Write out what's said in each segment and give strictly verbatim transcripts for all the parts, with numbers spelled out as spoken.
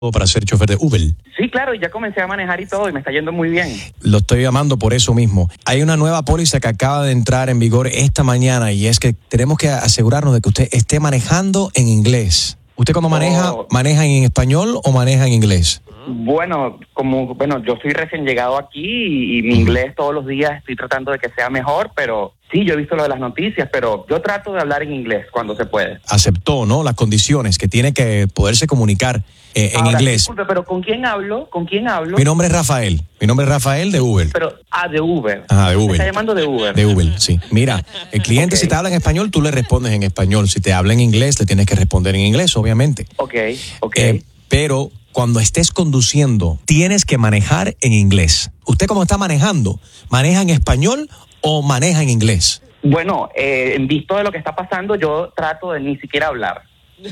para ser chofer de Uber. Sí, claro, ya comencé a manejar y todo y me está yendo muy bien. Lo estoy llamando por eso mismo. Hay una nueva póliza que acaba de entrar en vigor esta mañana y es que tenemos que asegurarnos de que usted esté manejando en inglés. ¿Usted cuando maneja, Oh. maneja en español o maneja en inglés? Bueno, como bueno, yo soy recién llegado aquí y, y mi inglés todos los días estoy tratando de que sea mejor, pero sí, yo he visto lo de las noticias, pero yo trato de hablar en inglés cuando se puede. Aceptó, ¿no? Las condiciones que tiene que poderse comunicar eh, en Ahora, inglés. Disculpe, pero ¿con quién hablo? ¿Con quién hablo? Mi nombre es Rafael. Mi nombre es Rafael de Uber. Pero, ah, de Uber. Ajá, de Me Uber. está llamando de Uber. De Uber, sí. Mira, el cliente Ok. si te habla en español, tú le respondes en español. Si te habla en inglés, le tienes que responder en inglés, obviamente. Ok, ok. Eh, pero cuando estés conduciendo, tienes que manejar en inglés. ¿Usted cómo está manejando? ¿Maneja en español o maneja en inglés? Bueno, eh, en visto de lo que está pasando, yo trato de ni siquiera hablar.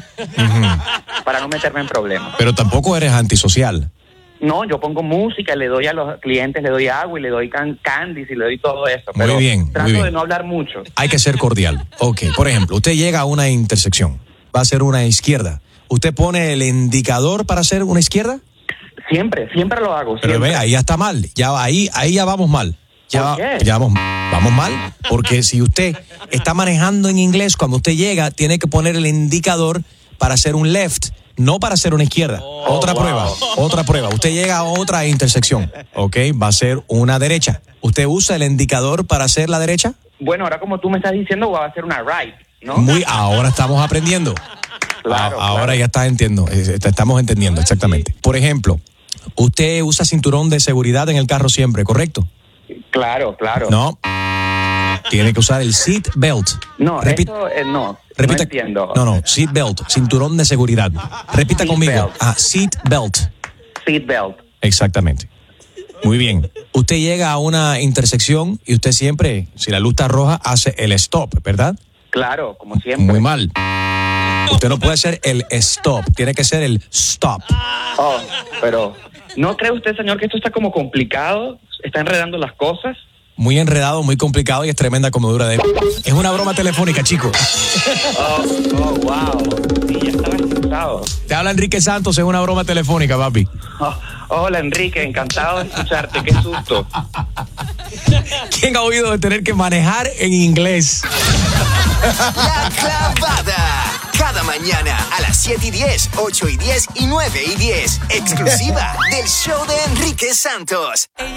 Para no meterme en problemas. Pero tampoco eres antisocial. No, yo pongo música, le doy a los clientes, le doy agua y le doy can candies y le doy todo eso. Muy Pero bien, muy trato bien. de no hablar mucho. Hay que ser cordial. Ok, por ejemplo, usted llega a una intersección. Va a ser una izquierda. ¿Usted pone el indicador para hacer una izquierda? Siempre, siempre lo hago. Pero siempre. ve, ahí ya está mal. Ya, ahí, ahí ya vamos mal. Ya, ¿Por qué? ya vamos, vamos mal. Porque si usted está manejando en inglés, cuando usted llega, tiene que poner el indicador para hacer un left, no para hacer una izquierda. otra wow. prueba, otra prueba. Usted llega a otra intersección, ¿ok? Va a ser una derecha. ¿Usted usa el indicador para hacer la derecha? Bueno, ahora como tú me estás diciendo, voy a hacer una right, ¿no? Muy, ahora estamos aprendiendo. Claro, A- ahora claro. ya está entiendo, eh, estamos entendiendo exactamente. Por ejemplo, usted usa cinturón de seguridad en el carro siempre, ¿correcto? Claro, claro. No. Tiene que usar el seat belt. No, Repi- eso eh, no. repita- No entiendo. No, no, seat belt, cinturón de seguridad. Repita Seat conmigo. belt. Ah, seat belt. Seat belt. Exactamente. Muy bien. Usted llega a una intersección y usted siempre, si la luz está roja, hace el stop, ¿verdad? Claro, como siempre. Muy mal. Usted no puede hacer el stop, tiene que ser el stop. Oh, pero ¿no cree usted, señor, que esto está como complicado? ¿Está enredando las cosas? Muy enredado, muy complicado y es tremenda comedura de... Es una broma telefónica, chicos. Oh, oh, wow. Sí, ya estaba estresado. Te habla Enrique Santos, es una broma telefónica, papi. Oh, hola, Enrique, encantado de escucharte. Qué susto. ¿Quién ha oído de tener que manejar en inglés? La Clavada. Cada mañana a las siete y diez, ocho y diez y nueve y diez. Exclusiva del show de Enrique Santos.